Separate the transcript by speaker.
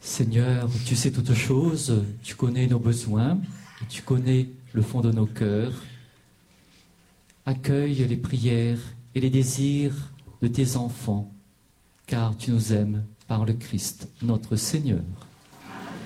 Speaker 1: Seigneur, tu sais toutes choses, tu connais nos besoins, et tu connais le fond de nos cœurs. Accueille les prières et les désirs de tes enfants, car tu nous aimes par le Christ, notre Seigneur.